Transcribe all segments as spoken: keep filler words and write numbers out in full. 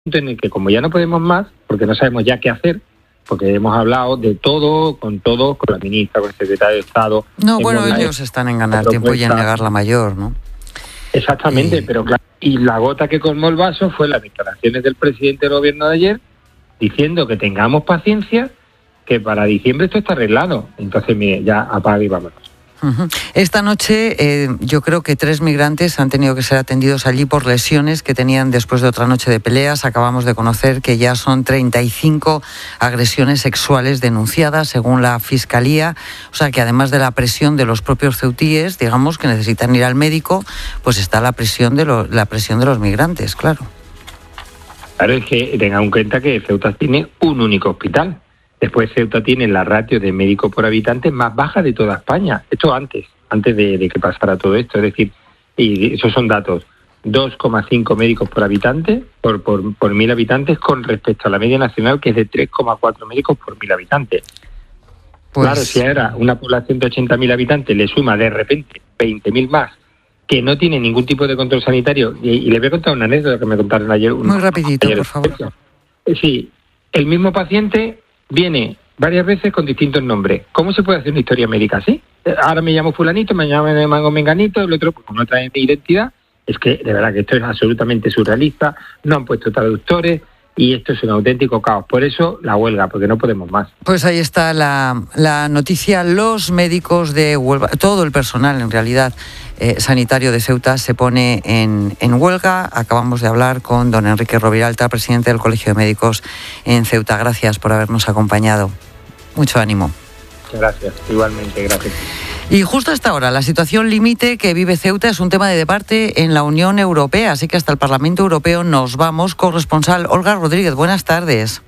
en el que, como ya no podemos más, porque no sabemos ya qué hacer, porque hemos hablado de todo, con todo, con la ministra, con el secretario de Estado. No, bueno, ellos están en ganar tiempo y en negar la mayor, ¿no? Exactamente, y... pero claro, y la gota que colmó el vaso fue las declaraciones del presidente del gobierno de ayer, diciendo que tengamos paciencia, que para diciembre esto está arreglado. Entonces, mire, ya apaga y vámonos. Uh-huh. Esta noche eh, yo creo que tres migrantes han tenido que ser atendidos allí por lesiones que tenían después de otra noche de peleas. Acabamos de conocer que ya son treinta y cinco agresiones sexuales denunciadas según la Fiscalía. O sea que además de la presión de los propios ceutíes, digamos, que necesitan ir al médico, pues está la presión de, lo, la presión de los migrantes, claro. Claro, es que tengan en cuenta que Ceuta tiene un único hospital. Después Ceuta tiene la ratio de médicos por habitante más baja de toda España. Esto antes, antes de, de que pasara todo esto. Es decir, y esos son datos, dos coma cinco médicos por habitante, por, por, por mil habitantes, con respecto a la media nacional, que es de tres coma cuatro médicos por mil habitantes. Pues... Claro, si ahora una población de ochenta mil habitantes le suma de repente veinte mil más, que no tiene ningún tipo de control sanitario, y, y les voy a contar una anécdota que me contaron ayer. Muy rapidito, ayer, por favor. Sí, el mismo paciente viene varias veces con distintos nombres. ¿Cómo se puede hacer una historia médica así? Ahora me llamo fulanito, me llamo menganito, el otro, pues no trae mi identidad. Es que, de verdad, que esto es absolutamente surrealista. No han puesto traductores y esto es un auténtico caos. Por eso la huelga, porque no podemos más. Pues ahí está la, la noticia. Los médicos de Huelva, todo el personal, en realidad, eh, sanitario de Ceuta se pone en, en huelga. Acabamos de hablar con don Enrique Roviralta, presidente del Colegio de Médicos en Ceuta. Gracias por habernos acompañado. Mucho ánimo. Gracias, igualmente, gracias. Y justo hasta ahora, la situación límite que vive Ceuta es un tema de debate en la Unión Europea, así que hasta el Parlamento Europeo nos vamos. Corresponsal Olga Rodríguez, buenas tardes.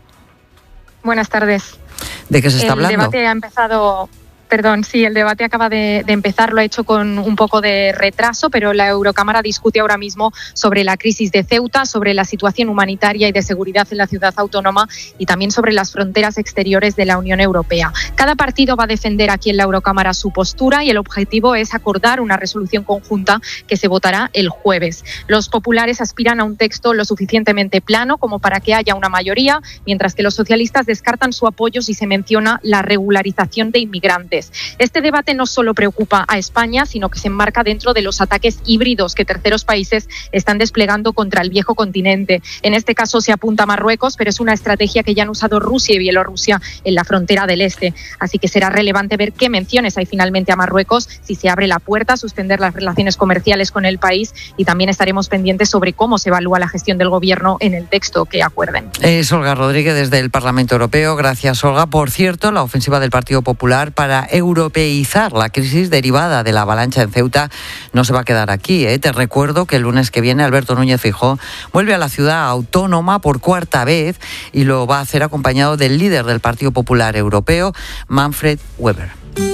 Buenas tardes. ¿De qué se está el hablando? El debate ha empezado... Perdón, sí, el debate acaba de, de empezar, lo ha hecho con un poco de retraso, pero la Eurocámara discute ahora mismo sobre la crisis de Ceuta, sobre la situación humanitaria y de seguridad en la ciudad autónoma y también sobre las fronteras exteriores de la Unión Europea. Cada partido va a defender aquí en la Eurocámara su postura y el objetivo es acordar una resolución conjunta que se votará el jueves. Los populares aspiran a un texto lo suficientemente plano como para que haya una mayoría, mientras que los socialistas descartan su apoyo si se menciona la regularización de inmigrantes. Este debate no solo preocupa a España, sino que se enmarca dentro de los ataques híbridos que terceros países están desplegando contra el viejo continente. En este caso se apunta a Marruecos, pero es una estrategia que ya han usado Rusia y Bielorrusia en la frontera del este. Así que será relevante ver qué menciones hay finalmente a Marruecos, si se abre la puerta a suspender las relaciones comerciales con el país, y también estaremos pendientes sobre cómo se evalúa la gestión del gobierno en el texto que acuerden. Es Olga Rodríguez desde el Parlamento Europeo. Gracias, Olga. Por cierto, la ofensiva del Partido Popular para europeizar la crisis derivada de la avalancha en Ceuta no se va a quedar aquí, ¿eh? Te recuerdo que el lunes que viene Alberto Núñez Feijóo vuelve a la ciudad autónoma por cuarta vez y lo va a hacer acompañado del líder del Partido Popular Europeo, Manfred Weber.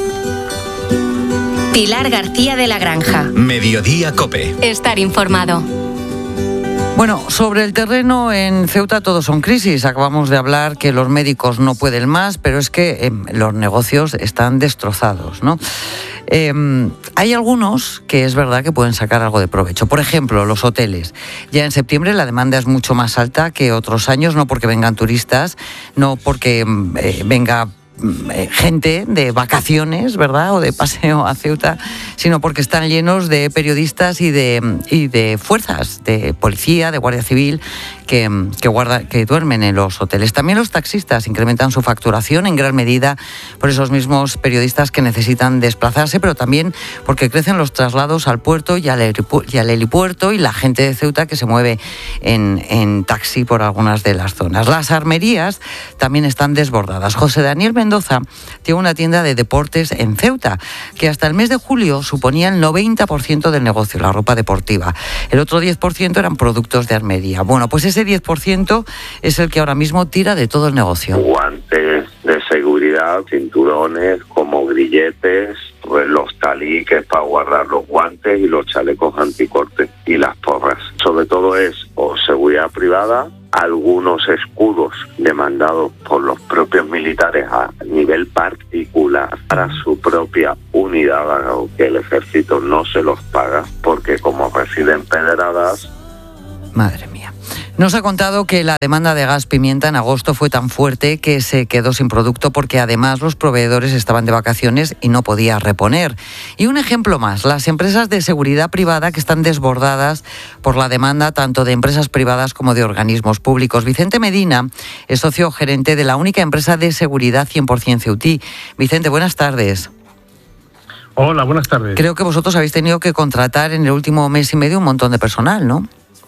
Pilar García de la Granja. Mediodía COPE. Estar informado. Bueno, sobre el terreno en Ceuta todo son crisis. Acabamos de hablar que los médicos no pueden más, pero es que eh, los negocios están destrozados, ¿no? Eh, hay algunos que es verdad que pueden sacar algo de provecho. Por ejemplo, los hoteles. Ya en septiembre la demanda es mucho más alta que otros años, no porque vengan turistas, no porque eh, venga gente de vacaciones, ¿verdad?, o de paseo a Ceuta, sino porque están llenos de periodistas y de, y de fuerzas, de policía, de Guardia Civil, que, que, guarda, que duermen en los hoteles. También los taxistas incrementan su facturación en gran medida por esos mismos periodistas que necesitan desplazarse, pero también porque crecen los traslados al puerto y al, helipu- y al helipuerto y la gente de Ceuta que se mueve en, en taxi por algunas de las zonas. Las armerías también están desbordadas. José Daniel Mendoza tiene una tienda de deportes en Ceuta que hasta el mes de julio suponía el noventa por ciento del negocio, la ropa deportiva. El otro diez por ciento eran productos de armería. Bueno, pues ese diez por ciento es el que ahora mismo tira de todo el negocio. Guantes de seguridad, cinturones como grilletes, pues los taliques para guardar los guantes y los chalecos anticorte y las porras. Sobre todo es o seguridad privada, algunos escudos demandados por los propios militares a nivel particular para su propia unidad, aunque el ejército no se los paga, porque como residen pedradas. Madre mía. Nos ha contado que la demanda de gas pimienta en agosto fue tan fuerte que se quedó sin producto porque además los proveedores estaban de vacaciones y no podía reponer. Y un ejemplo más, las empresas de seguridad privada que están desbordadas por la demanda tanto de empresas privadas como de organismos públicos. Vicente Medina es socio gerente de la única empresa de seguridad cien por ciento Ceutí. Vicente, buenas tardes. Hola, buenas tardes. Creo que vosotros habéis tenido que contratar en el último mes y medio un montón de personal, ¿no?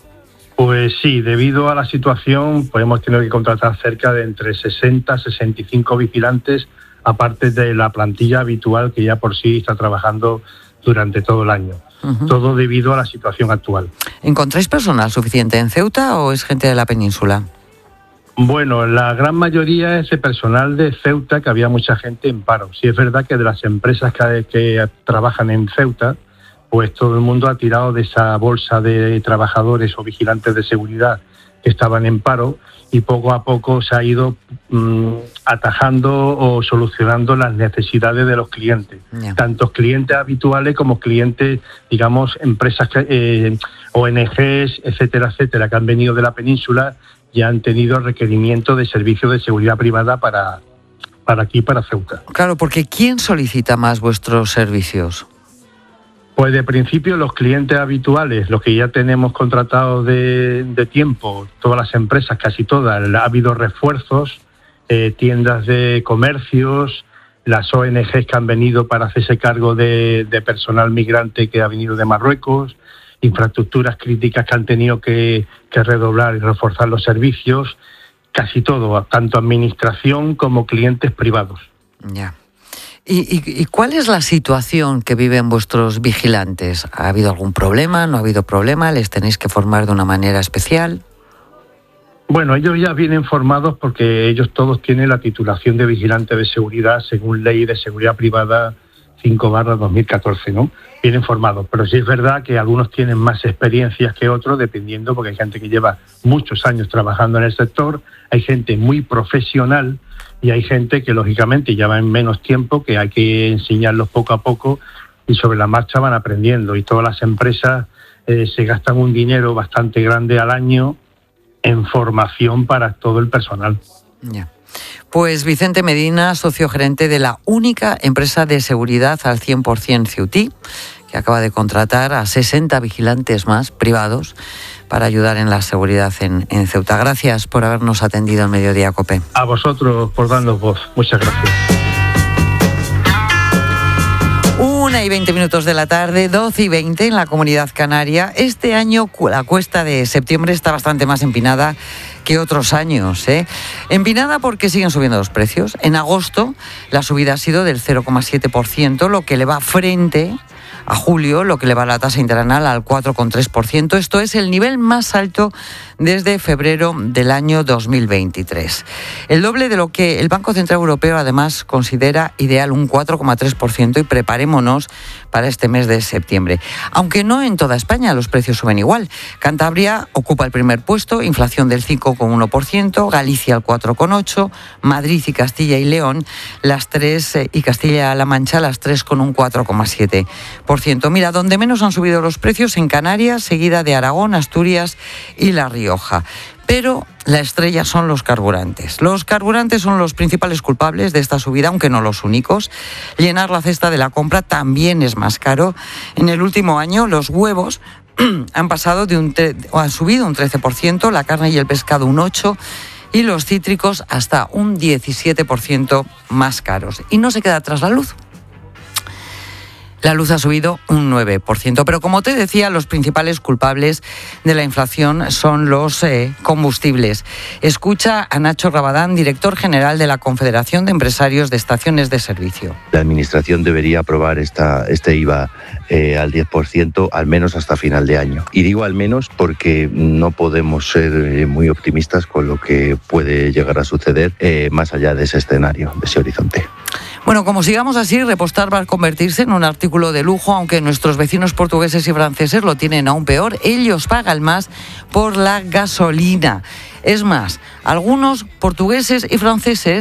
Pues sí, debido a la situación, pues hemos tenido que contratar cerca de entre sesenta, sesenta y cinco vigilantes, aparte de la plantilla habitual que ya por sí está trabajando durante todo el año. Uh-huh. Todo debido a la situación actual. ¿Encontráis personal suficiente en Ceuta o es gente de la península? Bueno, la gran mayoría es de personal de Ceuta, que había mucha gente en paro. Sí es verdad que de las empresas que, que trabajan en Ceuta, pues todo el mundo ha tirado de esa bolsa de trabajadores o vigilantes de seguridad que estaban en paro y poco a poco se ha ido mmm, atajando o solucionando las necesidades de los clientes, yeah. Tanto clientes habituales como clientes, digamos, empresas, eh, O N Ges, etcétera, etcétera, que han venido de la península y han tenido requerimiento de servicios de seguridad privada para, para aquí, para Ceuta. Claro, porque ¿quién solicita más vuestros servicios? Pues de principio los clientes habituales, los que ya tenemos contratados de, de tiempo, todas las empresas, casi todas, ha habido refuerzos, eh, tiendas de comercios, las O N Ges que han venido para hacerse cargo de, de personal migrante que ha venido de Marruecos, infraestructuras críticas que han tenido que, que redoblar y reforzar los servicios, casi todo, tanto administración como clientes privados. Ya. ¿Y, y, ¿Y cuál es la situación que viven vuestros vigilantes? ¿Ha habido algún problema? ¿No ha habido problema? ¿Les tenéis que formar de una manera especial? Bueno, ellos ya vienen formados porque ellos todos tienen la titulación de vigilante de seguridad según Ley de Seguridad Privada cinco barra dos mil catorce, ¿no? Vienen formados, pero sí es verdad que algunos tienen más experiencias que otros, dependiendo, porque hay gente que lleva muchos años trabajando en el sector, hay gente muy profesional y hay gente que lógicamente lleva en menos tiempo, que hay que enseñarlos poco a poco y sobre la marcha van aprendiendo. Y todas las empresas eh, se gastan un dinero bastante grande al año en formación para todo el personal. Ya. Pues Vicente Medina, socio gerente de la única empresa de seguridad al cien por ciento Ceutí, que acaba de contratar a sesenta vigilantes más privados para ayudar en la seguridad en, en Ceuta. Gracias por habernos atendido en Mediodía COPE. A vosotros por darnos voz. Muchas gracias. Una y veinte minutos de la tarde, doce y veinte en la Comunidad Canaria. Este año la cuesta de septiembre está bastante más empinada que otros años, ¿eh? Empinada porque siguen subiendo los precios. En agosto la subida ha sido del cero coma siete por ciento, lo que le va frente a julio, lo que le va la tasa interanual al cuatro coma tres por ciento. Esto es el nivel más alto desde febrero del año dos mil veintitrés. El doble de lo que el Banco Central Europeo además considera ideal, un cuatro coma tres por ciento, y preparémonos para este mes de septiembre. Aunque no en toda España los precios suben igual. Cantabria ocupa el primer puesto, inflación del cinco coma uno por ciento, Galicia el cuatro coma ocho por ciento, Madrid y Castilla y León las tres, y Castilla-La Mancha las tres con un cuatro coma siete por ciento. Mira, donde menos han subido los precios en Canarias, seguida de Aragón, Asturias y La Rioja. Pero la estrella son los carburantes. Los carburantes son los principales culpables de esta subida, aunque no los únicos. Llenar la cesta de la compra también es más caro. En el último año los huevos han pasado de un tre- o han subido un trece por ciento, la carne y el pescado un ocho por ciento y los cítricos hasta un diecisiete por ciento más caros. Y no se queda atrás la luz. La luz ha subido un nueve por ciento, pero como te decía, los principales culpables de la inflación son los eh, combustibles. Escucha a Nacho Rabadán, director general de la Confederación de Empresarios de Estaciones de Servicio. La Administración debería aprobar esta, este I V A eh, al diez por ciento, al menos hasta final de año. Y digo al menos porque no podemos ser eh, muy optimistas con lo que puede llegar a suceder eh, más allá de ese escenario, de ese horizonte. Bueno, como sigamos así, repostar va a convertirse en un artículo de lujo, aunque nuestros vecinos portugueses y franceses lo tienen aún peor. Ellos pagan más por la gasolina. Es más, algunos portugueses y franceses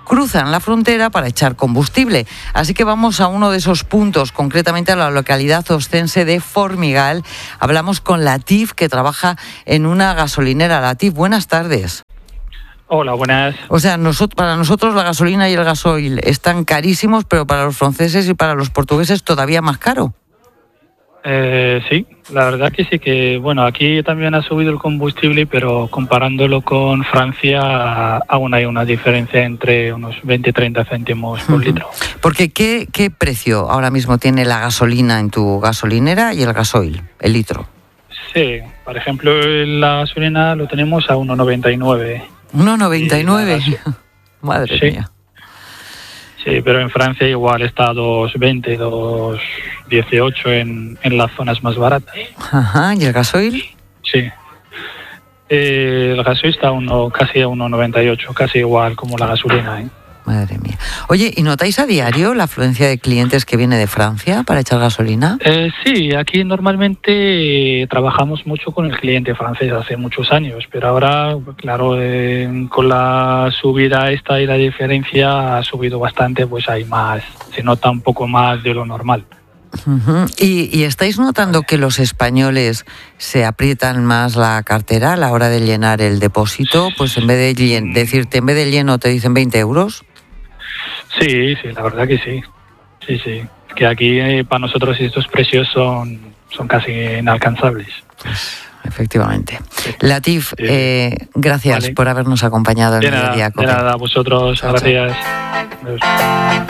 cruzan la frontera para echar combustible. Así que vamos a uno de esos puntos, concretamente a la localidad oscense de Formigal. Hablamos con Latif, que trabaja en una gasolinera. Latif, buenas tardes. Hola, buenas. O sea, nosotros, para nosotros la gasolina y el gasoil están carísimos, pero para los franceses y para los portugueses todavía más caro. Eh, sí, la verdad que sí que, bueno, aquí también ha subido el combustible, pero comparándolo con Francia, aún hay una diferencia entre unos veinte a treinta céntimos por litro. Porque ¿qué, qué precio ahora mismo tiene la gasolina en tu gasolinera y el gasoil, el litro? Sí, por ejemplo, la gasolina lo tenemos a uno noventa y nueve. ¿uno noventa y nueve? Madre sí. mía. Sí, pero en Francia igual está a dos veinte, dos dieciocho en, en las zonas más baratas. Ajá, ¿y el gasoil? Sí. Eh, el gasoil está a uno, casi a uno noventa y ocho, casi igual como la gasolina, ¿eh? Madre mía. Oye, ¿y notáis a diario la afluencia de clientes que viene de Francia para echar gasolina? Eh, sí, aquí normalmente trabajamos mucho con el cliente francés hace muchos años, pero ahora, claro, eh, con la subida esta y la diferencia ha subido bastante, pues hay más, se nota un poco más de lo normal. Uh-huh. ¿Y, ¿Y estáis notando que los españoles se aprietan más la cartera a la hora de llenar el depósito? Pues en vez de llen- decirte, en vez de lleno te dicen veinte euros. Sí, sí, la verdad que sí. Sí, sí. Que aquí eh, para nosotros estos precios son, son casi inalcanzables. Pues, efectivamente. Sí. Latif, sí. eh, gracias vale. por habernos acompañado en de el nada, día. De nada, a vosotros, chao, gracias. Chao.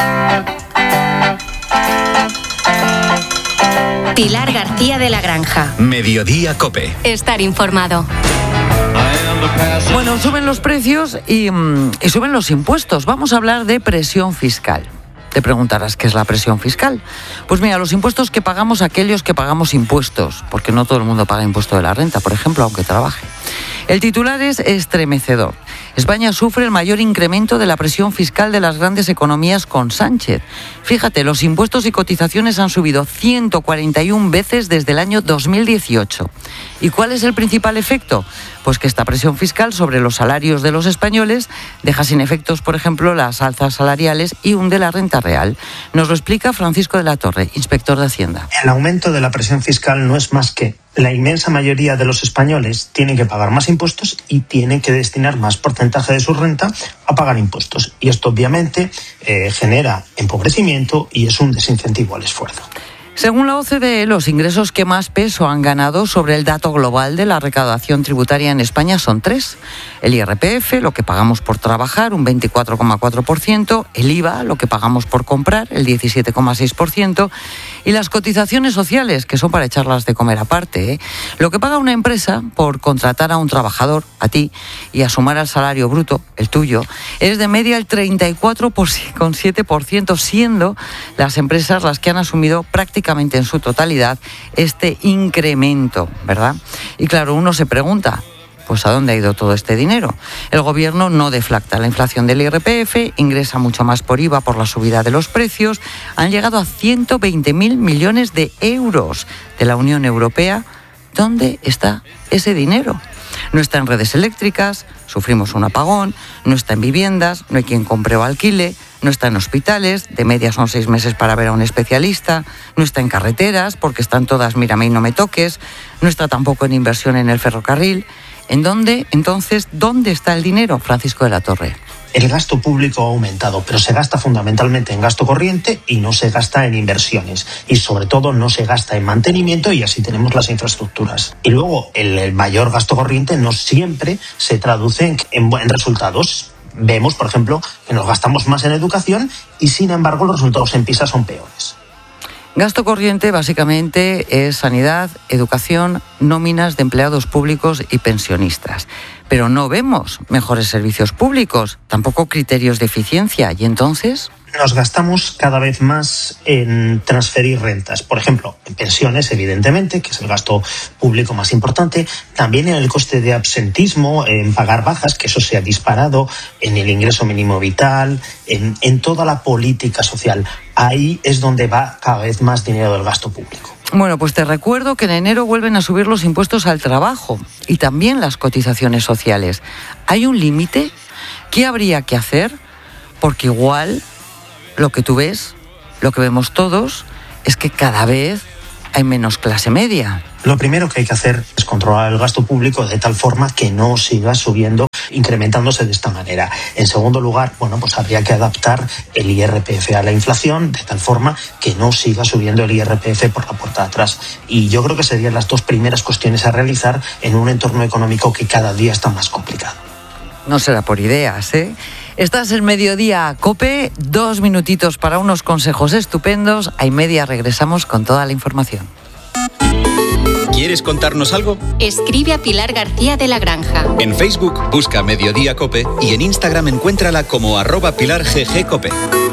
Pilar García de la Granja. Mediodía COPE. Estar informado. Bueno, suben los precios y, y suben los impuestos. Vamos a hablar de presión fiscal. Te preguntarás, ¿qué es la presión fiscal? Pues mira, los impuestos que pagamos aquellos que pagamos impuestos, porque no todo el mundo paga impuesto de la renta, por ejemplo, aunque trabaje. El titular es estremecedor. España sufre el mayor incremento de la presión fiscal de las grandes economías con Sánchez. Fíjate, los impuestos y cotizaciones han subido ciento cuarenta y una veces desde el año dos mil dieciocho. ¿Y cuál es el principal efecto? Pues que esta presión fiscal sobre los salarios de los españoles deja sin efectos, por ejemplo, las alzas salariales y hunde la renta real. Nos lo explica Francisco de la Torre, inspector de Hacienda. El aumento de la presión fiscal no es más que la inmensa mayoría de los españoles tienen que pagar más impuestos y tienen que destinar más porcentaje de su renta a pagar impuestos. Y esto obviamente eh, genera empobrecimiento y es un desincentivo al esfuerzo. Según la O C D E, los ingresos que más peso han ganado sobre el dato global de la recaudación tributaria en España son tres. El I R P F, lo que pagamos por trabajar, un veinticuatro coma cuatro por ciento. El I V A, lo que pagamos por comprar, el diecisiete coma seis por ciento. Y las cotizaciones sociales, que son para echarlas de comer aparte, ¿eh? Lo que paga una empresa por contratar a un trabajador, a ti, y a sumar al salario bruto, el tuyo, es de media el treinta y cuatro coma siete por ciento, siendo las empresas las que han asumido prácticamente en su totalidad este incremento, ¿verdad? Y claro, uno se pregunta, pues ¿a dónde ha ido todo este dinero? El gobierno no deflacta la inflación del I R P F, ingresa mucho más por I V A por la subida de los precios, han llegado a ciento veinte mil millones de euros de la Unión Europea. ¿Dónde está ese dinero? No está en redes eléctricas, sufrimos un apagón, no está en viviendas, no hay quien compre o alquile, no está en hospitales, de media son seis meses para ver a un especialista, no está en carreteras, porque están todas mírame y no me toques, no está tampoco en inversión en el ferrocarril. ¿En dónde, entonces, dónde está el dinero, Francisco de la Torre? El gasto público ha aumentado, pero se gasta fundamentalmente en gasto corriente y no se gasta en inversiones. Y sobre todo no se gasta en mantenimiento y así tenemos las infraestructuras. Y luego el, el mayor gasto corriente no siempre se traduce en, en, en resultados. Vemos, por ejemplo, que nos gastamos más en educación y sin embargo los resultados en PISA son peores. Gasto corriente básicamente es sanidad, educación, nóminas de empleados públicos y pensionistas. Pero no vemos mejores servicios públicos, tampoco criterios de eficiencia. ¿Y entonces? Nos gastamos cada vez más en transferir rentas. Por ejemplo, en pensiones, evidentemente, que es el gasto público más importante. También en el coste de absentismo, en pagar bajas, que eso se ha disparado, en el ingreso mínimo vital, en, en toda la política social. Ahí es donde va cada vez más dinero del gasto público. Bueno, pues te recuerdo que en enero vuelven a subir los impuestos al trabajo y también las cotizaciones sociales. ¿Hay un límite? ¿Qué habría que hacer? porque igual lo que tú ves, lo que vemos todos, es que cada vez hay menos clase media. Lo primero que hay que hacer es controlar el gasto público de tal forma que no siga subiendo, incrementándose de esta manera. En segundo lugar, bueno, pues habría que adaptar el I R P F a la inflación de tal forma que no siga subiendo el I R P F por la puerta de atrás. Y yo creo que serían las dos primeras cuestiones a realizar en un entorno económico que cada día está más complicado. No será por ideas, ¿eh? Estás en Mediodía COPE, dos minutitos para unos consejos estupendos. A y media regresamos con toda la información. ¿Quieres contarnos algo? Escribe a Pilar García de la Granja. En Facebook busca Mediodía COPE y en Instagram encuéntrala como arroba Pilar G G COPE.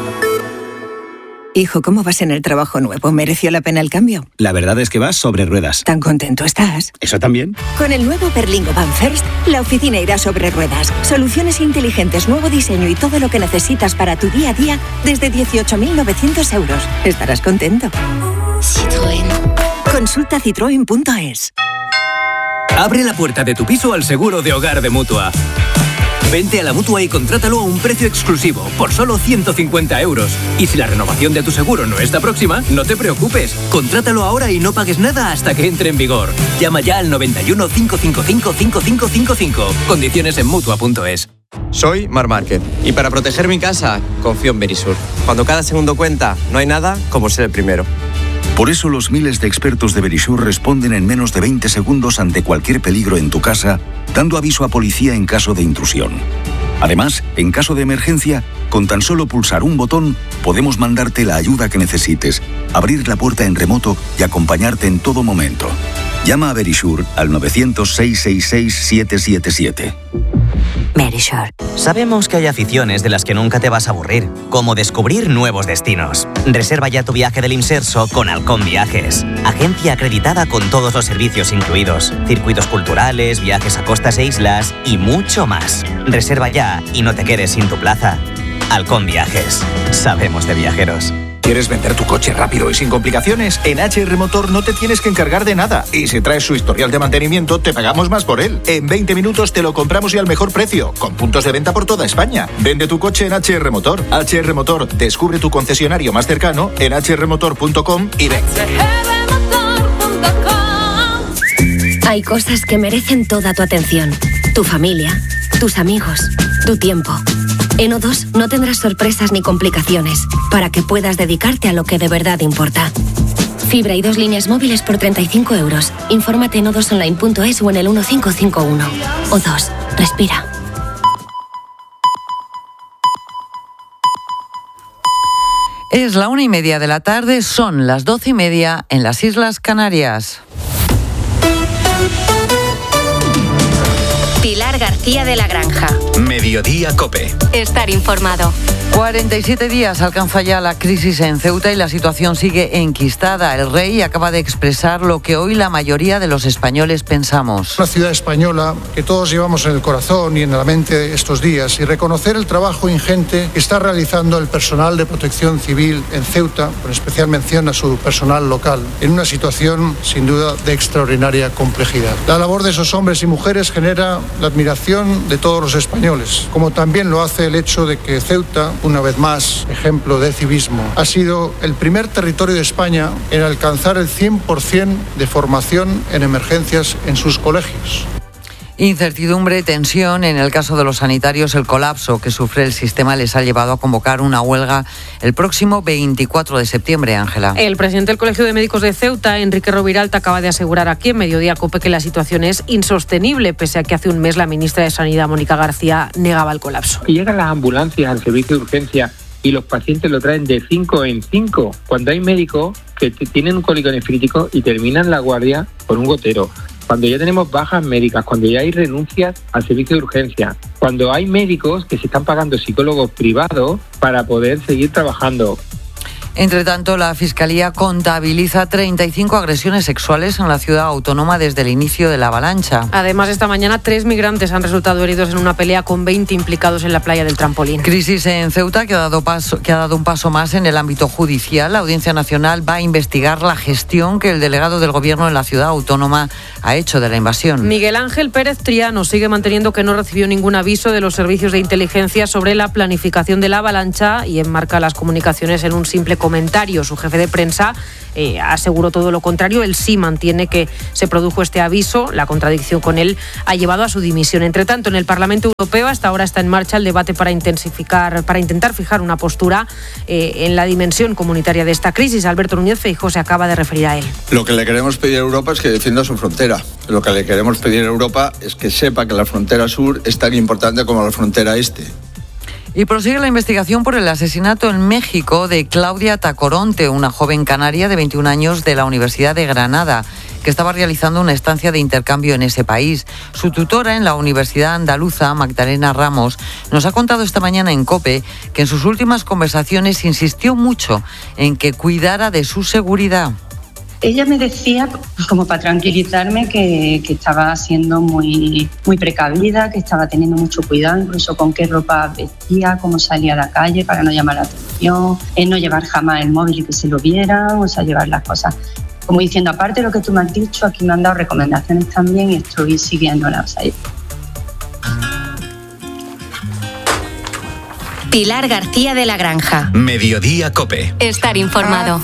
Hijo, ¿cómo vas en el trabajo nuevo? ¿Mereció la pena el cambio? La verdad es que vas sobre ruedas. ¿Tan contento estás? ¿Eso también? Con el nuevo Berlingo Van First, la oficina irá sobre ruedas. Soluciones inteligentes, nuevo diseño y todo lo que necesitas para tu día a día desde dieciocho mil novecientos euros. Estarás contento. Citroën. Consulta citroen punto es. Abre la puerta de tu piso al seguro de hogar de Mutua. Vente a la Mutua y contrátalo a un precio exclusivo, por solo ciento cincuenta euros. Y si la renovación de tu seguro no está próxima, no te preocupes. Contrátalo ahora y no pagues nada hasta que entre en vigor. Llama ya al noventa y uno, cinco cinco cinco, cinco cinco cinco cinco. Condiciones en Mutua punto es. Soy Mar Márquez y para proteger mi casa confío en Verisur. Cuando cada segundo cuenta, no hay nada como ser el primero. Por eso los miles de expertos de Verisur responden en menos de veinte segundos ante cualquier peligro en tu casa, dando aviso a policía en caso de intrusión. Además, en caso de emergencia, con tan solo pulsar un botón, podemos mandarte la ayuda que necesites, abrir la puerta en remoto y acompañarte en todo momento. Llama a Verisur al novecientos, seiscientos sesenta y seis, siete siete siete. Verisur. Sabemos que hay aficiones de las que nunca te vas a aburrir, como descubrir nuevos destinos. Reserva ya tu viaje del Imserso con Halcón Viajes, agencia acreditada con todos los servicios incluidos, circuitos culturales, viajes a costas e islas y mucho más. Reserva ya y no te quedes sin tu plaza. Halcón Viajes. Sabemos de viajeros. ¿Quieres vender tu coche rápido y sin complicaciones? En H R Motor no te tienes que encargar de nada. Y si traes su historial de mantenimiento, te pagamos más por él. En veinte minutos te lo compramos y al mejor precio, con puntos de venta por toda España. Vende tu coche en H R Motor. H R Motor, descubre tu concesionario más cercano en h r motor punto com y ven. Hay cosas que merecen toda tu atención. Tu familia, tus amigos, tu tiempo. En O dos no tendrás sorpresas ni complicaciones para que puedas dedicarte a lo que de verdad importa. Fibra y dos líneas móviles por treinta y cinco euros. Infórmate en o dos online punto es o en el uno cinco cinco uno. O dos, respira. Es la una y media de la tarde, son las doce y media en las Islas Canarias. Pilar García de la Granja. Mediodía COPE. Estar informado. cuarenta y siete días alcanza ya la crisis en Ceuta y la situación sigue enquistada. El rey acaba de expresar lo que hoy la mayoría de los españoles pensamos. Una ciudad española que todos llevamos en el corazón y en la mente estos días, y reconocer el trabajo ingente que está realizando el personal de protección civil en Ceuta, con especial mención a su personal local, en una situación sin duda de extraordinaria complejidad. La labor de esos hombres y mujeres genera la admiración de todos los españoles, como también lo hace el hecho de que Ceuta, una vez más, ejemplo de civismo, ha sido el primer territorio de España en alcanzar el cien por ciento de formación en emergencias en sus colegios. Incertidumbre, tensión. En el caso de los sanitarios, el colapso que sufre el sistema les ha llevado a convocar una huelga el próximo veinticuatro de septiembre, Ángela. El presidente del Colegio de Médicos de Ceuta, Enrique Roviralta, acaba de asegurar aquí en Mediodía COPE que la situación es insostenible, pese a que hace un mes la ministra de Sanidad, Mónica García, negaba el colapso. Y llegan las ambulancias al servicio de urgencia y los pacientes lo traen de cinco en cinco, cuando hay médicos que tienen un cólico nefrítico y terminan la guardia por un gotero. Cuando ya tenemos bajas médicas, cuando ya hay renuncias al servicio de urgencia, cuando hay médicos que se están pagando psicólogos privados para poder seguir trabajando. Entre tanto, la Fiscalía contabiliza treinta y cinco agresiones sexuales en la ciudad autónoma desde el inicio de la avalancha. Además, esta mañana tres migrantes han resultado heridos en una pelea con veinte implicados en la playa del Trampolín. Crisis en Ceuta que ha dado paso, que ha dado un paso más en el ámbito judicial. La Audiencia Nacional va a investigar la gestión que el delegado del Gobierno en la ciudad autónoma ha hecho de la invasión. Miguel Ángel Pérez Triano sigue manteniendo que no recibió ningún aviso de los servicios de inteligencia sobre la planificación de la avalancha y enmarca las comunicaciones en un simple comentario. Su jefe de prensa eh, aseguró todo lo contrario. Él sí mantiene que se produjo este aviso. La contradicción con él ha llevado a su dimisión. Entre tanto, en el Parlamento Europeo hasta ahora está en marcha el debate para intensificar, para intentar fijar una postura eh, en la dimensión comunitaria de esta crisis. Alberto Núñez Feijóo se acaba de referir a él. Lo que le queremos pedir a Europa es que defienda su frontera. Lo que le queremos pedir a Europa es que sepa que la frontera sur es tan importante como la frontera este. Y prosigue la investigación por el asesinato en México de Claudia Tacoronte, una joven canaria de veintiún años de la Universidad de Granada, que estaba realizando una estancia de intercambio en ese país. Su tutora en la Universidad Andaluza, Magdalena Ramos, nos ha contado esta mañana en COPE que en sus últimas conversaciones insistió mucho en que cuidara de su seguridad. Ella me decía, pues como para tranquilizarme, que, que estaba siendo muy, muy precavida, que estaba teniendo mucho cuidado, incluso con qué ropa vestía, cómo salía a la calle para no llamar la atención, en no llevar jamás el móvil y que se lo vieran, o sea, llevar las cosas. Como diciendo, aparte de lo que tú me has dicho, aquí me han dado recomendaciones también y estoy siguiéndolas. Ahí. Pilar García de la Granja. Mediodía COPE. Estar informado.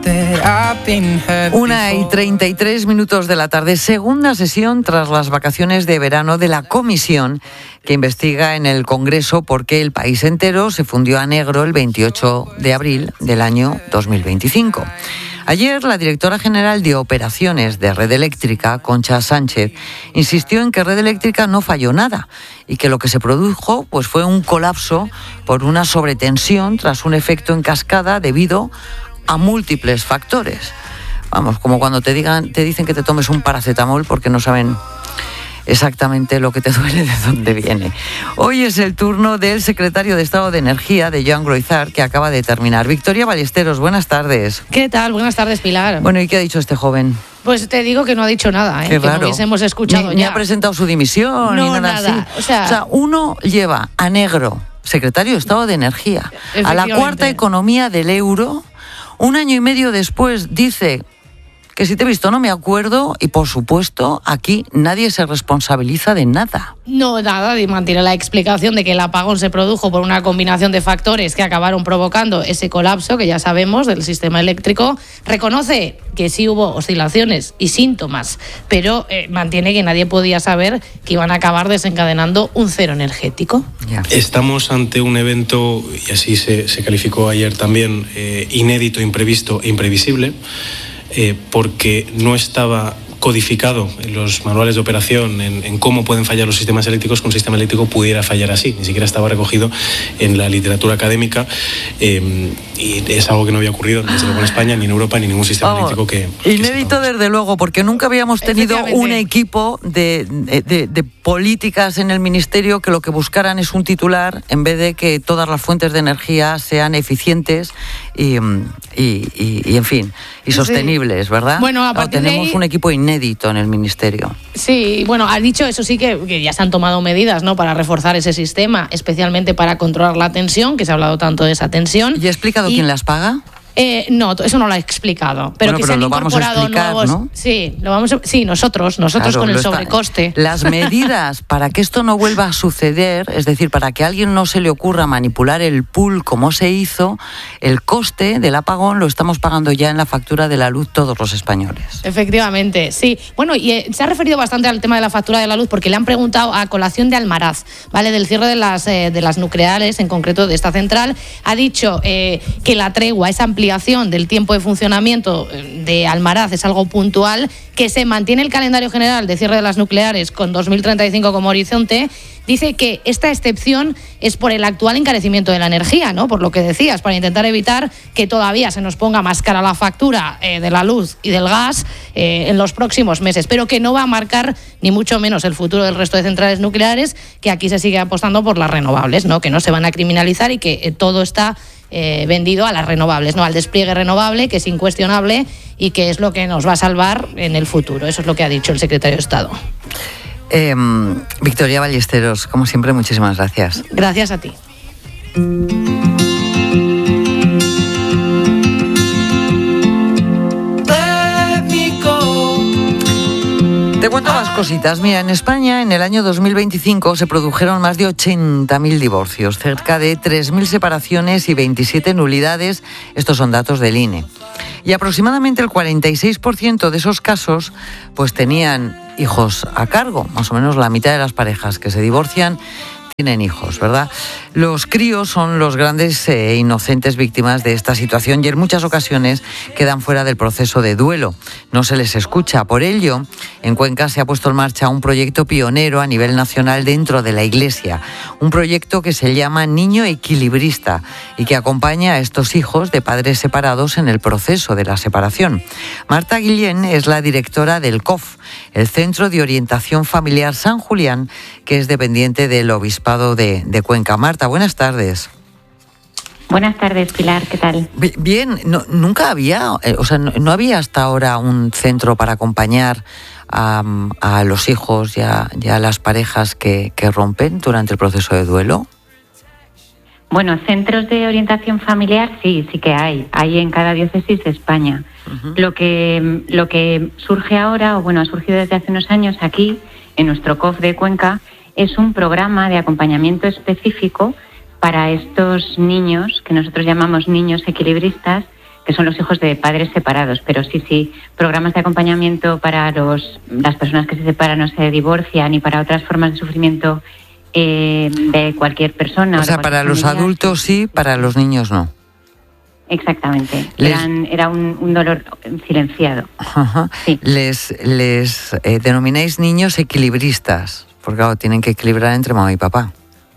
Una y treinta y tres minutos de la tarde. Segunda sesión tras las vacaciones de verano de la comisión que investiga en el Congreso por qué el país entero se fundió a negro el veintiocho de abril del año dos mil veinticinco. Ayer, la directora general de Operaciones de Red Eléctrica, Concha Sánchez, insistió en que Red Eléctrica no falló nada y que lo que se produjo pues, fue un colapso por una sobretensión tras un efecto en cascada debido a múltiples factores. Vamos, como cuando te digan, te dicen que te tomes un paracetamol porque no saben exactamente lo que te duele, de dónde viene. Hoy es el turno del secretario de Estado de Energía, de Joan Groizar, que acaba de terminar. Victoria Ballesteros, buenas tardes. ¿Qué tal? Buenas tardes, Pilar. Bueno, ¿y qué ha dicho este joven? Pues te digo que no ha dicho nada, ¿eh? Qué que raro. no hubiésemos escuchado ni, ya. Ni ha presentado su dimisión, no, ni nada, nada. así. O sea, o sea, uno lleva a negro, secretario de Estado de Energía, a la cuarta economía del euro. Un año y medio después dice que si te he visto no me acuerdo y, por supuesto, aquí nadie se responsabiliza de nada. No, nada, y mantiene la explicación de que el apagón se produjo por una combinación de factores que acabaron provocando ese colapso que ya sabemos del sistema eléctrico. Reconoce que sí hubo oscilaciones y síntomas, pero eh, mantiene que nadie podía saber que iban a acabar desencadenando un cero energético. Ya. Estamos ante un evento, y así se, se calificó ayer también, eh, inédito, imprevisto e imprevisible, Eh, porque no estaba codificado en los manuales de operación en, en cómo pueden fallar los sistemas eléctricos, que un sistema eléctrico pudiera fallar así. Ni siquiera estaba recogido en la literatura académica eh, y es algo que no había ocurrido desde luego en España, ni en Europa, ni en ningún sistema Vamos, eléctrico que... Inédito desde luego, porque nunca habíamos tenido un equipo de, de, de políticas en el Ministerio que lo que buscaran es un titular en vez de que todas las fuentes de energía sean eficientes y, y, y, y en fin, y sostenibles, ¿verdad? Bueno, a partir Tenemos de ahí... un equipo inédito en el Ministerio. Sí, bueno, has dicho eso sí que, que ya se han tomado medidas, ¿no?, para reforzar ese sistema, especialmente para controlar la tensión, que se ha hablado tanto de esa tensión. ¿Y ha explicado y... quién las paga? Eh, no, eso no lo ha explicado. Pero bueno, que pero se han lo vamos incorporado a explicar, nuevos. ¿no? Sí, lo vamos a... sí, nosotros, nosotros claro, con el está... sobrecoste. Las medidas para que esto no vuelva a suceder, es decir, para que a alguien no se le ocurra manipular el pool como se hizo, el coste del apagón lo estamos pagando ya en la factura de la luz todos los españoles. Efectivamente, sí. Bueno, y eh, se ha referido bastante al tema de la factura de la luz porque le han preguntado a colación de Almaraz, ¿vale?, del cierre de las, eh, de las nucleares, en concreto de esta central. Ha dicho eh, que la tregua, esa ampliación del tiempo de funcionamiento de Almaraz es algo puntual, que se mantiene el calendario general de cierre de las nucleares con dos mil treinta y cinco como horizonte. Dice que esta excepción es por el actual encarecimiento de la energía, ¿no?, por lo que decías, para intentar evitar que todavía se nos ponga más cara la factura eh, de la luz y del gas eh, en los próximos meses, pero que no va a marcar ni mucho menos el futuro del resto de centrales nucleares, que aquí se sigue apostando por las renovables, ¿no?, que no se van a criminalizar y que eh, todo está eh, vendido a las renovables, ¿no? Al despliegue renovable, que es incuestionable y que es lo que nos va a salvar en el futuro. Eso es lo que ha dicho el secretario de Estado. Eh, Victoria Ballesteros, como siempre, muchísimas gracias. Gracias a ti. Te cuento más cositas. Mira, en España en el año dos mil veinticinco se produjeron más de ochenta mil divorcios, cerca de tres mil separaciones y veintisiete nulidades. Estos son datos del I N E. Y aproximadamente el cuarenta y seis por ciento de esos casos pues tenían hijos a cargo. Más o menos la mitad de las parejas que se divorcian tienen hijos, ¿verdad? Los críos son los grandes e eh, inocentes víctimas de esta situación y en muchas ocasiones quedan fuera del proceso de duelo. No se les escucha. Por ello, en Cuenca se ha puesto en marcha un proyecto pionero a nivel nacional dentro de la Iglesia. Un proyecto que se llama Niño Equilibrista y que acompaña a estos hijos de padres separados en el proceso de la separación. Marta Guillén es la directora del C O F, el Centro de Orientación Familiar San Julián, que es dependiente del Obispado de, de Cuenca. Marta, buenas tardes. Buenas tardes, Pilar, ¿qué tal? Bien, no, nunca había, eh, o sea, no, no había hasta ahora un centro para acompañar a, a los hijos y a, y a las parejas que, que rompen durante el proceso de duelo. Bueno, centros de orientación familiar sí, sí que hay, hay en cada diócesis de España. Uh-huh. Lo que lo que surge ahora, o bueno, ha surgido desde hace unos años aquí, en nuestro C O F de Cuenca, es un programa de acompañamiento específico para estos niños, que nosotros llamamos niños equilibristas, que son los hijos de padres separados. Pero sí, sí, programas de acompañamiento para los las personas que se separan o se divorcian y para otras formas de sufrimiento eh, de cualquier persona. O sea, para los familiar, adultos sí, para los niños no. Exactamente. Les... Eran, era un, un dolor silenciado. Ajá. Sí. Les, les eh, denomináis niños equilibristas, porque claro, tienen que equilibrar entre mamá y papá.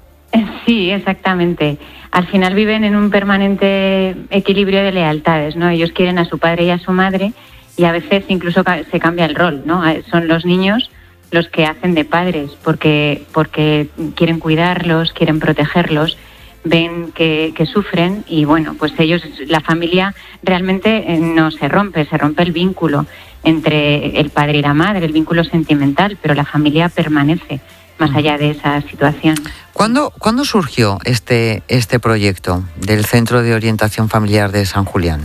Sí, exactamente. Al final viven en un permanente equilibrio de lealtades, ¿no? Ellos quieren a su padre y a su madre y a veces incluso se cambia el rol, ¿no? Son los niños los que hacen de padres porque, porque quieren cuidarlos, quieren protegerlos, ven que, que sufren y bueno, pues ellos, la familia realmente no se rompe, se rompe el vínculo entre el padre y la madre, el vínculo sentimental, pero la familia permanece más allá de esa situación. ¿Cuándo, ¿cuándo surgió este, este proyecto del Centro de Orientación Familiar de San Julián?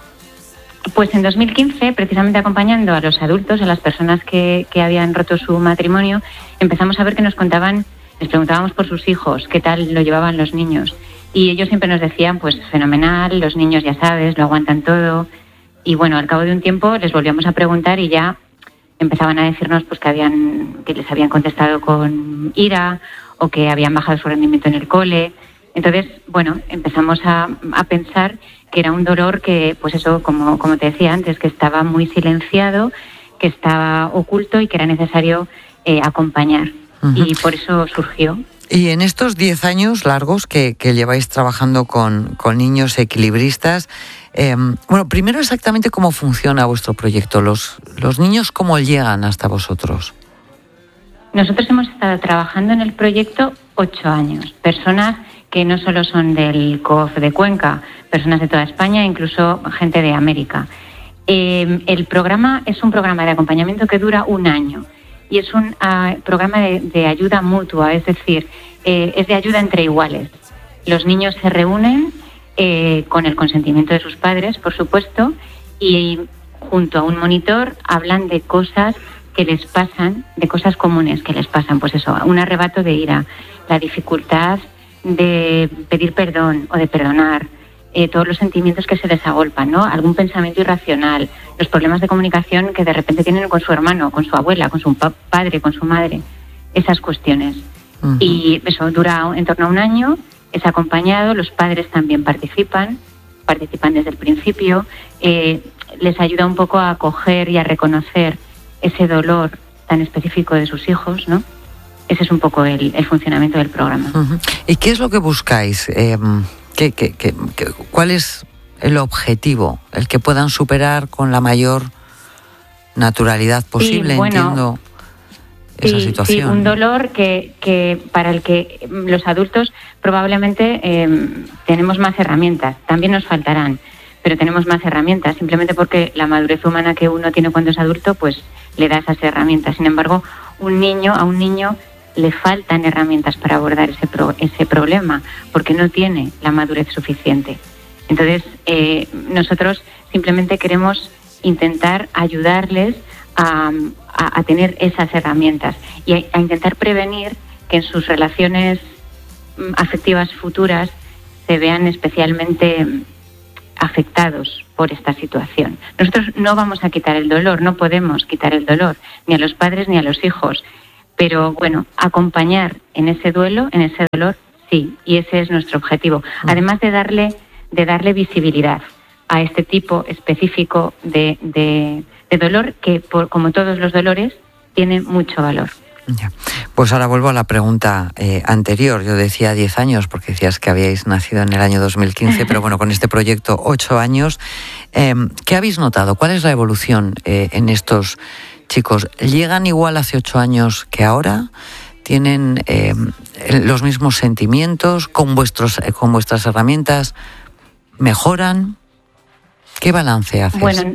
Pues en dos mil quince, precisamente acompañando a los adultos, a las personas que, que habían roto su matrimonio, empezamos a ver que nos contaban, les preguntábamos por sus hijos, qué tal lo llevaban los niños. Y ellos siempre nos decían, pues fenomenal, los niños ya sabes, lo aguantan todo. Y bueno, al cabo de un tiempo les volvíamos a preguntar y ya empezaban a decirnos pues que habían que les habían contestado con ira o que habían bajado su rendimiento en el cole. Entonces, bueno, empezamos a, a pensar que era un dolor que, pues eso, como, como te decía antes, que estaba muy silenciado, que estaba oculto y que era necesario eh, acompañar. Uh-huh. Y por eso surgió. Y en estos diez años largos que, que lleváis trabajando con, con niños equilibristas, eh, bueno, primero exactamente cómo funciona vuestro proyecto, los, los niños cómo llegan hasta vosotros. Nosotros hemos estado trabajando en el proyecto ocho años, personas que no solo son del C O F de Cuenca, personas de toda España, incluso gente de América. Eh, el programa es un programa de acompañamiento que dura un año. Y es un uh, programa de, de ayuda mutua, es decir, eh, es de ayuda entre iguales. Los niños se reúnen eh, con el consentimiento de sus padres, por supuesto, y junto a un monitor hablan de cosas que les pasan, de cosas comunes que les pasan. Pues eso, un arrebato de ira, la dificultad de pedir perdón o de perdonar, Eh, todos los sentimientos que se les agolpan, ¿no? Algún pensamiento irracional, los problemas de comunicación que de repente tienen con su hermano, con su abuela, con su pa- padre, con su madre, esas cuestiones. Uh-huh. Y eso dura en torno a un año, es acompañado, los padres también participan, participan desde el principio, eh, les ayuda un poco a acoger y a reconocer ese dolor tan específico de sus hijos, ¿no? Ese es un poco el, el funcionamiento del programa. Uh-huh. ¿Y qué es lo que buscáis? Eh... ¿Qué, qué, qué, qué, ¿Cuál es el objetivo? El que puedan superar con la mayor naturalidad posible, sí, bueno, entiendo. esa sí, situación. Sí, un dolor que, que para el que los adultos probablemente eh, tenemos más herramientas, también nos faltarán, pero tenemos más herramientas, simplemente porque la madurez humana que uno tiene cuando es adulto, pues le da esas herramientas. Sin embargo, un niño, a un niño le faltan herramientas para abordar ese, pro, ese problema, porque no tiene la madurez suficiente. Entonces, eh, nosotros simplemente queremos intentar ayudarles a, a, a tener esas herramientas y a, a intentar prevenir que en sus relaciones afectivas futuras se vean especialmente afectados por esta situación. Nosotros no vamos a quitar el dolor, no podemos quitar el dolor, ni a los padres ni a los hijos, pero bueno, acompañar en ese duelo, en ese dolor, sí, y ese es nuestro objetivo. Además de darle, de darle visibilidad a este tipo específico de, de, de dolor que, por, como todos los dolores, tiene mucho valor. Ya. Pues ahora vuelvo a la pregunta eh, anterior. Yo decía diez años porque decías que habíais nacido en el año dos mil quince, pero bueno, con este proyecto ocho años. Eh, ¿Qué habéis notado? ¿Cuál es la evolución eh, en estos chicos? ¿Llegan igual hace ocho años que ahora? ¿Tienen eh, los mismos sentimientos? ¿Con, vuestros, eh, con vuestras herramientas mejoran? ¿Qué balance haces? Bueno,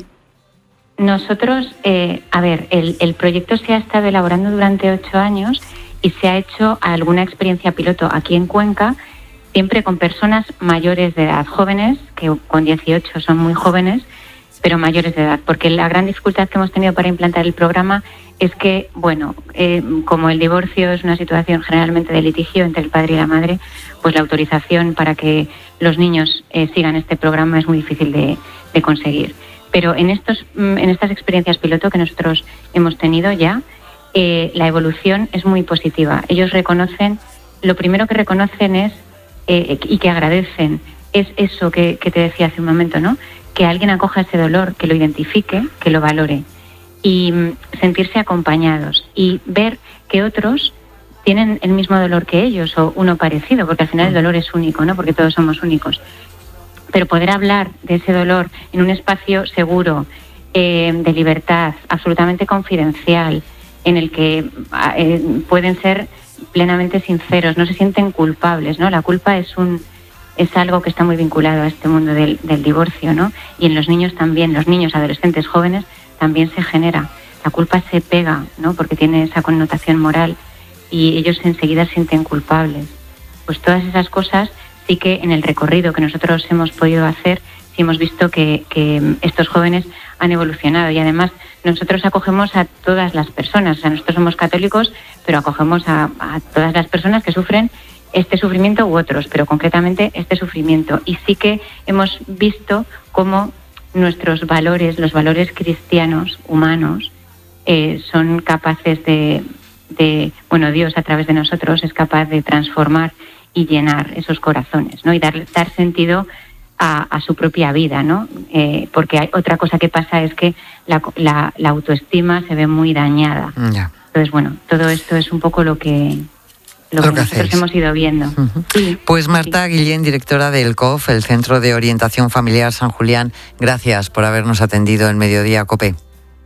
nosotros, eh, a ver, el, el proyecto se ha estado elaborando durante ocho años y se ha hecho alguna experiencia piloto aquí en Cuenca, siempre con personas mayores de edad, jóvenes, que con dieciocho son muy jóvenes, pero mayores de edad, porque la gran dificultad que hemos tenido para implantar el programa es que, bueno, eh, como el divorcio es una situación generalmente de litigio entre el padre y la madre, pues la autorización para que los niños eh, sigan este programa es muy difícil de, de conseguir. Pero en estos, en estas experiencias piloto que nosotros hemos tenido ya, eh, la evolución es muy positiva. Ellos reconocen, lo primero que reconocen es, eh, y que agradecen, es eso que, que te decía hace un momento, ¿no? Que alguien acoja ese dolor, que lo identifique, que lo valore y mm, sentirse acompañados y ver que otros tienen el mismo dolor que ellos o uno parecido, porque al final el dolor es único, ¿no? Porque todos somos únicos. Pero poder hablar de ese dolor en un espacio seguro, eh, de libertad, absolutamente confidencial, en el que eh, pueden ser plenamente sinceros, no se sienten culpables, ¿no? La culpa es un es algo que está muy vinculado a este mundo del, del divorcio, ¿no? Y en los niños también, los niños, adolescentes, jóvenes, también se genera. La culpa se pega, ¿no? Porque tiene esa connotación moral y ellos enseguida se sienten culpables. Pues todas esas cosas sí que en el recorrido que nosotros hemos podido hacer, sí hemos visto que, que estos jóvenes han evolucionado y además nosotros acogemos a todas las personas, o sea, nosotros somos católicos, pero acogemos a, a todas las personas que sufren este sufrimiento u otros, pero concretamente este sufrimiento. Y sí que hemos visto cómo nuestros valores, los valores cristianos, humanos, eh, son capaces de, de, bueno, Dios a través de nosotros es capaz de transformar y llenar esos corazones, ¿no? Y dar, dar sentido a, a su propia vida, ¿no? Eh, porque hay otra cosa que pasa es que la, la, la autoestima se ve muy dañada. Ya. Entonces, bueno, todo esto es un poco lo que, lo Lo que que nosotros hacéis. hemos ido viendo. Uh-huh. Sí. Pues Marta Guillén, directora del C O F, el Centro de Orientación Familiar San Julián, gracias por habernos atendido en Mediodía COPE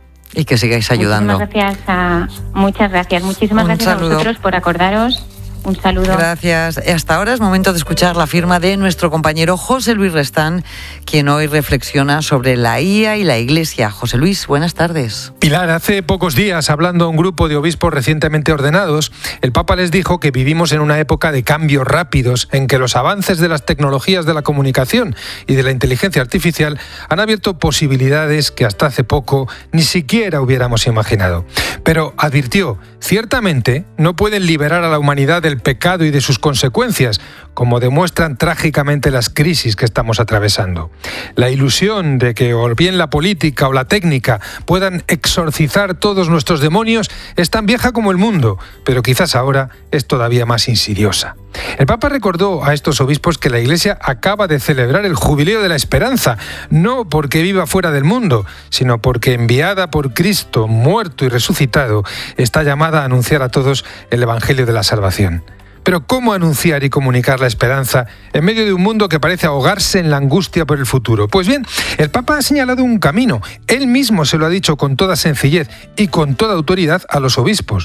y que sigáis ayudando. Muchísimas gracias a, muchas gracias, muchísimas Un gracias saludo. a vosotros por acordaros. Un saludo. Gracias. Hasta ahora es momento de escuchar la firma de nuestro compañero José Luis Restán, quien hoy reflexiona sobre la I A y la Iglesia. José Luis, buenas tardes. Pilar, hace pocos días, hablando a un grupo de obispos recientemente ordenados, el Papa les dijo que vivimos en una época de cambios rápidos, en que los avances de las tecnologías de la comunicación y de la inteligencia artificial han abierto posibilidades que hasta hace poco ni siquiera hubiéramos imaginado. Pero advirtió, ciertamente no pueden liberar a la humanidad del pecado y de sus consecuencias, como demuestran trágicamente las crisis que estamos atravesando. La ilusión de que o bien la política o la técnica puedan exorcizar todos nuestros demonios es tan vieja como el mundo, pero quizás ahora es todavía más insidiosa. El Papa recordó a estos obispos que la Iglesia acaba de celebrar el Jubileo de la Esperanza, no porque viva fuera del mundo, sino porque enviada por Cristo, muerto y resucitado, está llamada a anunciar a todos el Evangelio de la salvación. Pero ¿cómo anunciar y comunicar la esperanza en medio de un mundo que parece ahogarse en la angustia por el futuro? Pues bien, el Papa ha señalado un camino. Él mismo se lo ha dicho con toda sencillez y con toda autoridad a los obispos.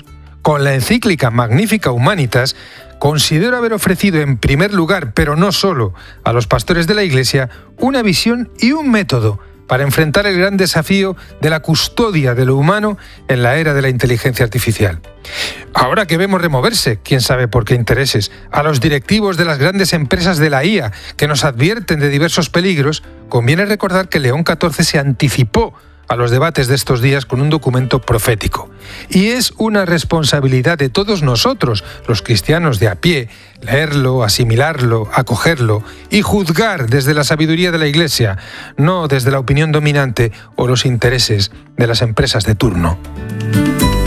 con la encíclica Magnificat Humanitas, considero haber ofrecido en primer lugar, pero no solo, a los pastores de la Iglesia, una visión y un método para enfrentar el gran desafío de la custodia de lo humano en la era de la inteligencia artificial. Ahora que vemos removerse, quién sabe por qué intereses, a los directivos de las grandes empresas de la I A que nos advierten de diversos peligros, conviene recordar que León catorce se anticipó a los debates de estos días con un documento profético. Y es una responsabilidad de todos nosotros, los cristianos de a pie, leerlo, asimilarlo, acogerlo y juzgar desde la sabiduría de la Iglesia, no desde la opinión dominante o los intereses de las empresas de turno.